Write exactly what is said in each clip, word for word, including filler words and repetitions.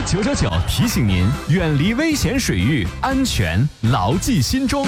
九九九提醒您，远离危险水域，安全牢记心中。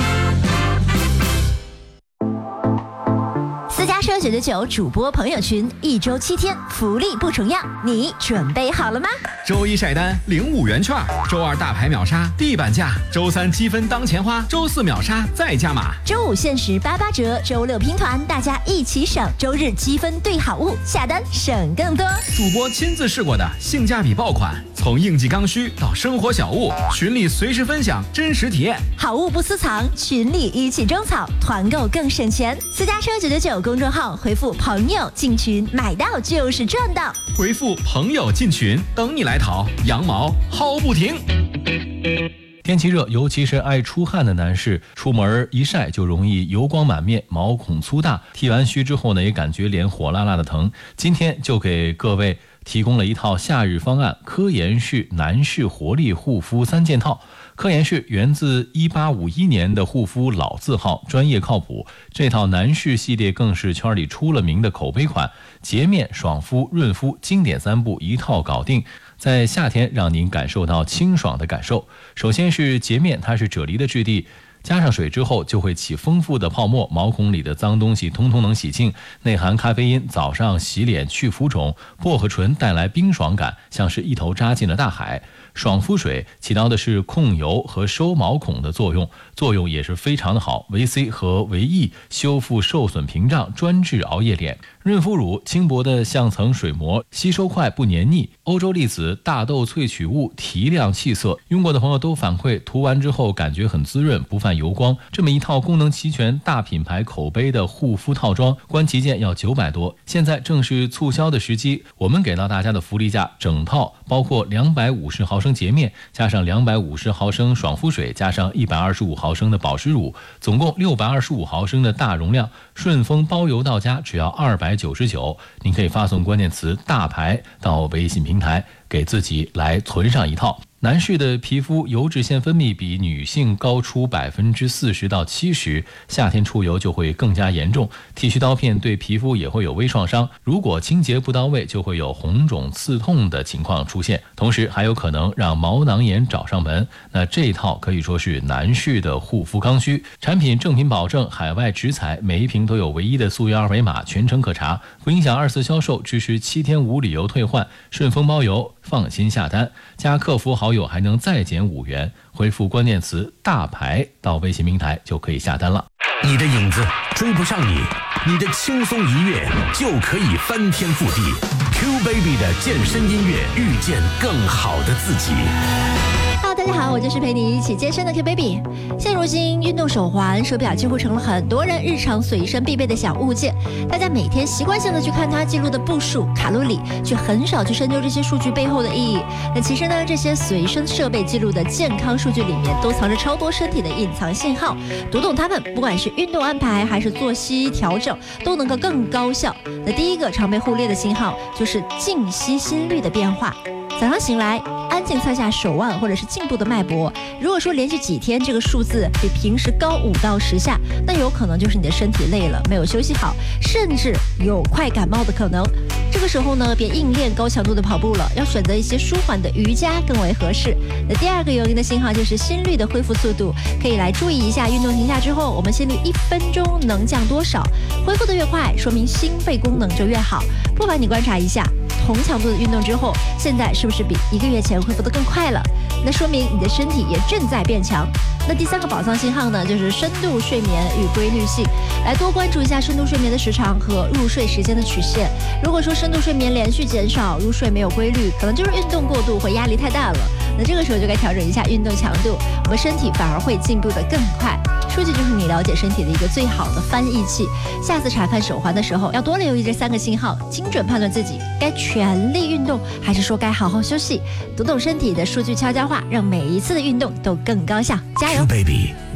私家车九九九主播朋友群，一周七天，福利不重样，你准备好了吗？ 周一晒单领五元券，周二大牌秒杀地板价，周三积分当钱花，周四秒杀再加码， 周五限时八八折，周六拼团，大家一起省，周日积分兑好物，下单省更多。 主播亲自试过的性价比爆款，从应季刚需到生活小物，群里随时分享真实体验， 好物不私藏，群里一起种草，团购更省钱。私家车九九九公众号回复朋友进群，买到就是赚到。 回复朋友进群，等你来淘，羊毛薅不停。 天气热，尤其是爱出汗的男士，出门一晒就容易油光满面，毛孔粗大，剃完须之后呢，也感觉脸火辣辣的疼。今天就给各位提供了一套夏日方案——科颜氏男士活力护肤三件套。科颜氏源自一八五一年的护肤老字号，专业靠谱。这套男士系列更是圈里出了名的口碑款，洁面、爽肤、润肤，经典三步一套搞定。在夏天让您感受到清爽的感受。首先是洁面，它是啫喱的质地，加上水之后就会起丰富的泡沫，毛孔里的脏东西通通能洗净，内含咖啡因，早上洗脸去浮肿，薄荷醇带来冰爽感，像是一头扎进了大海。爽肤水起到的是控油和收毛孔的作用，作用也是非常的好，维 C 和维 E 修复受损屏障，专治熬夜脸。润肤乳轻薄的像层水膜，吸收快不黏腻，欧洲粒子大豆萃取物提亮气色，用过的朋友都反馈涂完之后感觉很滋润，不泛油光。这么一套功能齐全、大品牌口碑的护肤套装，官旗舰要九百多，现在正是促销的时机，我们给到大家的福利价，整套包括两百五十毫升洁面，加上两百五十毫升爽肤水，加上一百二十五毫升的保湿乳，总共六百二十五毫升的大容量，顺丰包邮到家只要二百九十九。您可以发送关键词大牌到微信平台，给自己来存上一套。男士的皮肤油脂腺分泌比女性高出百分之四十到七十，夏天出油就会更加严重，剃须刀片对皮肤也会有微创伤，如果清洁不到位，就会有红肿刺痛的情况出现，同时还有可能让毛囊炎找上门。那这一套可以说是男士的护肤刚需，产品正品保证，海外直采，每一瓶都有唯一的溯源二维码，全程可查，不影响二次销售，支持七天无理由退换，顺丰包邮，放心下单，加客服好友还能再减五元，回复关键词大牌到微信平台就可以下单了。 你的影子追不上你，你的轻松一跃就可以翻天覆地。 Q Baby 的健身音乐，遇见更好的自己。 Hello， 大家好，我就是陪你一起健身的 Q Baby。现如今，运动手环、手表几乎成了很多人日常随身必备的小物件。大家每天习惯性的去看它记录的步数、卡路里，却很少去深究这些数据背后的意义。那其实呢，这些随身设备记录的健康数据里面，都藏着超多身体的隐藏信号。读懂它们，不管是运动安排还是作息调整，都能够更高效。那第一个常被忽略的信号就是静息心率的变化。早上醒来，安静测下手腕或者是颈部的脉搏，如果说连续几天这个数字比平时高五到十下，那有可能就是你的身体累了，没有休息好，甚至有快感冒的可能。这个时候呢，别硬练高强度的跑步了，要选择一些舒缓的瑜伽更为合适。那第二个有用的信号就是心率的恢复速度，可以来注意一下，运动停下之后，我们心率一分钟能降多少？恢复的越快，说明心肺功能就越好。不妨你观察一下，同强度的运动之后，现在是不是比一个月前恢复得更快了？那说明你的身体也正在变强。那第三个宝藏信号呢，就是深度睡眠与规律性。来多关注一下深度睡眠的时长和入睡时间的曲线。如果说深度睡眠连续减少，入睡没有规律，可能就是运动过度或压力太大了。那这个时候就该调整一下运动强度，我们身体反而会进步得更快。数据就是你了解身体的一个最好的翻译器。下次查看手环的时候，要多留意这三个信号，精准判断自己该全力运动，还是说该好好休息。读懂身体的数据悄悄话，让每一次的运动都更高效。加油 ，Q Baby。